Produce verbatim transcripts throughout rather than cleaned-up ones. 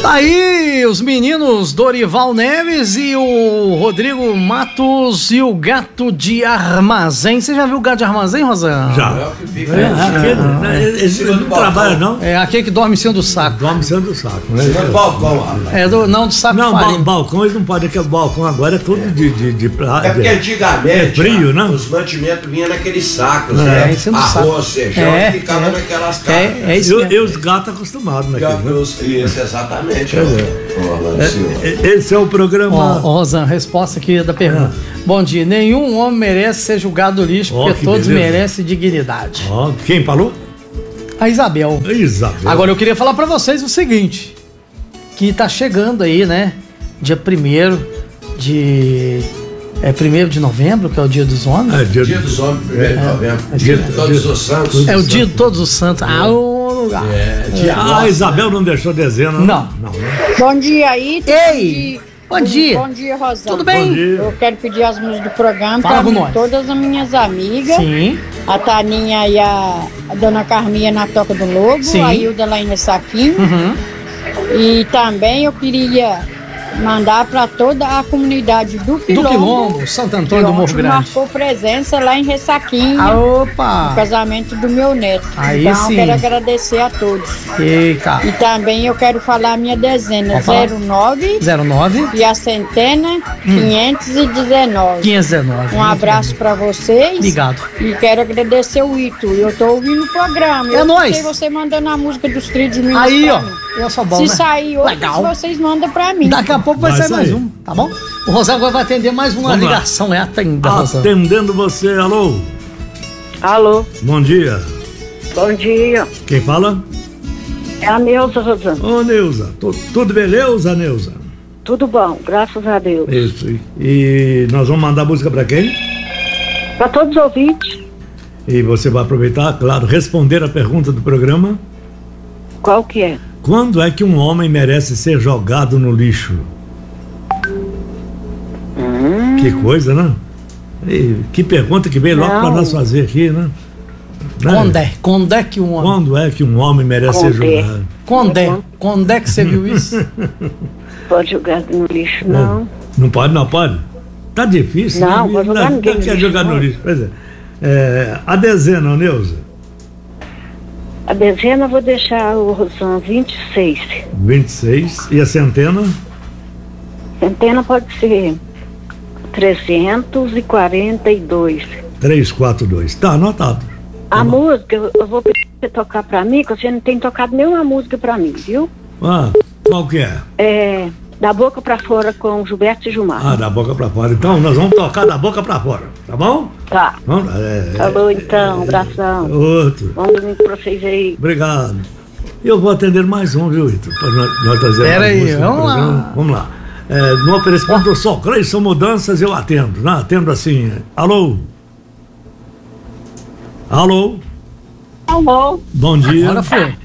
Aí, os meninos Dorival Neves e o Rodrigo Matos e o Gato de Armazém. Você já viu o Gato de Armazém, Rosana? Já. É, é, aquele, né, ele não trabalha, não? É aquele que dorme em cima do saco. Dorme em cima do saco. Né? É do balcão, rapaz. É do, não, do saco Não, de farinha. ba balcão, eles não podem, aquele balcão agora é todo de... de, de, de É porque antigamente é frio, né? os mantimentos vinham naqueles sacos, É, né? em cima do Arroz, saco. feijão, É, e ficava é. naquelas É, caixas. é isso E, mesmo. e os gatos acostumados naquilo, né? Os- Isso, exatamente. É. ó, Orlando Silva. É, é, esse é o programa... Ó, ó, Rosana, resposta aqui da pergunta. Bom dia. Nenhum homem merece ser julgado do lixo, Ó, porque que todos beleza. merecem dignidade. Ó, quem falou? A Isabel. Isabel. Agora eu queria falar pra vocês o seguinte, que tá chegando aí, né? Dia primeiro de... É primeiro de novembro, que é o Dia dos Homens? É, dia, Dia dos Homens, primeiro de novembro. É Dia dia- de Todos dia- os Santos. É o Dia de Todos os Santos. Ah, o lugar. É, dia Ah, a nossa. Isabel não deixou dezena, Não. Não, né? Bom dia aí. Ei, bom dia. Bom dia, Rosana. Tudo bem? Bom dia. Eu quero pedir as músicas do programa Fala com para nós. todas as minhas amigas. Sim. A Taninha e a, a Dona Carminha na Toca do Lobo. Sim. A Hilda lá em Saquinho. Uhum. E também eu queria mandar para toda a comunidade do Quilombo. Do Quilombo, Santo Antônio que do Morro ontem Grande. marcou presença lá em Ressaquinho. Ah, No opa! casamento do meu neto. Aí então sim. eu quero agradecer a todos. Eita. E também eu quero falar a minha dezena Pode falar. zero nove zero nove e a centena quinhentos e dezenove. quinhentos e dezenove. Um abraço para vocês. Obrigado. E quero agradecer o Ito. Eu tô ouvindo o programa. É eu nóis. escutei você mandando a música dos Trilhos de Minas. Aí, pra ó. mim. Eu sou bom, Se né? sair outro, Legal. vocês mandam pra mim. Daqui a pouco vai, Vai sair mais sair. um, tá bom? O Rosário agora vai atender mais uma Vamos lá. ligação. É atenda, Rosário. Atendendo você, alô? Alô, Bom dia. bom dia. Quem fala? É a Neuza Rosana. Ô, Neuza. Tu- Tudo beleza, Neuza? Tudo bom, graças a Deus. Isso. E- E nós vamos mandar música pra quem? Para todos os ouvintes, E você vai aproveitar, claro, responder a pergunta do programa. qual que é? Quando é que um homem merece ser jogado no lixo? Hum, Que coisa, né? E que pergunta que veio logo Não. para nós fazer aqui, né? Né? Quando é? Quando é que um homem... Quando é que um homem merece ser Quando é? jogado? Quando é? Quando é que você viu isso? pode jogar no lixo, não. Não pode, não pode? Tá difícil. Não, né? vou jogar Não, ninguém no quer lixo, jogar no não. lixo. Pois é. É, a dezena, Neuza? A dezena eu vou deixar o Rosana vinte e seis. vinte e seis. E a centena? Centena pode ser trezentos e quarenta e dois. trezentos e quarenta e dois. Tá anotado. A música, eu eu vou pedir pra você tocar pra mim, que você não tem tocado nenhuma música pra mim, viu? Ah, qual que é? É Da Boca pra Fora com Gilberto e Gilmar. Ah, da boca pra fora. Então, nós vamos tocar da boca pra fora, tá bom? Tá. Vamos, é, Falou então, abração. Outro. Bom domingo pra vocês aí. Obrigado. Eu vou atender mais um, viu, Ito? Pra nós, nós trazer Pera uma aí, música do vamos lá. programa. Vamos lá. É, no oferecimento do Sol Cleison Mudanças, eu atendo, né? Atendo assim. Alô? Alô? Alô? Bom dia. Agora foi.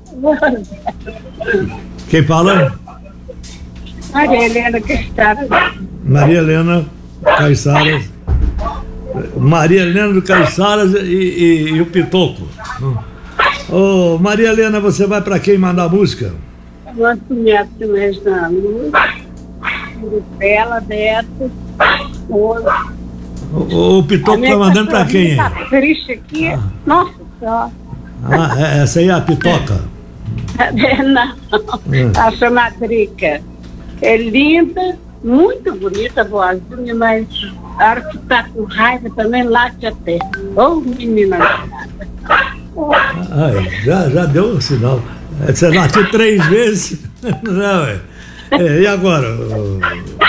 Quem fala? Maria Helena que está. Maria Helena Caiçaras. Maria Helena do Caiçaras e, e- e o Pitoco. Ô, Maria Helena, você vai pra quem mandar música? Quanto neto mesmo na luz, Bela, Neto, O, o Pitoco tá mandando pra quem? Tá Hein? triste aqui. Nossa Senhora. Ah, é- essa aí é a Pitoca. Não, a sua Madrica é linda, muito bonita a vozinha, mas a hora que tá com raiva também late até. Ô, menina. Ai, já, já deu o sinal. É, você latiu três vezes. Não, é. É, e agora? ô?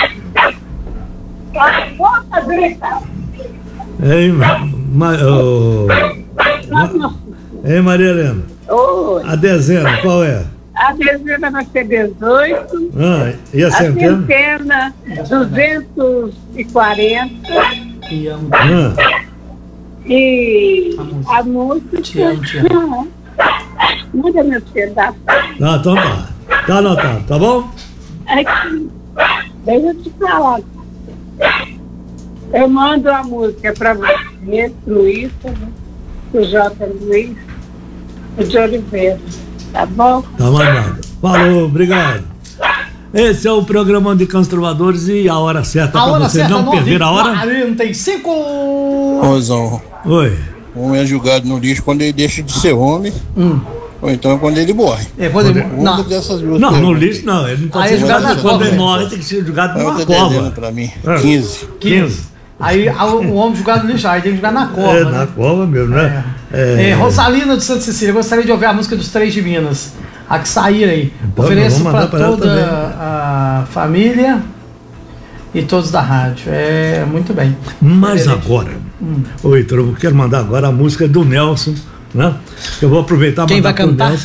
Ô, Madrica. Hein, ma, ô, ma- hein, Maria Helena? Oi. A dezena, qual é? A dezena vai ser dezoito. Ah, e a A centena? centena, duzentos e quarenta. Ah, E a música. Te amo, te amo. Não. Muda meu pedaço. tá, então tá. Tá anotado, tá bom? Aqui. Deixa eu te falar. Eu mando a música para você, pro Luiz, pro J. Luiz, pro de Oliveira. Tá bom? Tá mandado. Falou, obrigado. Esse é o programa de Cães Trovadores e a hora certa A para hora você certa, não perder a hora. quarenta e cinco. Rosão, Oi. o homem é julgado no lixo quando ele deixa de ser homem, Hum. ou então quando ele morre. É, quando ele, Uma não, dessas duas Não, no perguntas. lixo não, ele não pode Aí é ser jogado julgado na quando cova, ele né? morre, tem que ser julgado É o numa que tá cova. devendo pra mim. É. quinze. quinze. Aí a- o homem jogado no lixo, aí tem que jogar na cova. É, né? na cova mesmo, né? É, Rosalina de Santa Cecília, gostaria de ouvir a música dos Três de Minas. A que sair aí. Então, Ofereço vamos para mandar pra ela toda também. a família e todos da rádio. É muito bem. Mas Excelente. agora, ô Heitor, eu quero mandar agora a música do Nelson, né? Eu vou aproveitar e Quem mandar vai pro cantar? Nelson.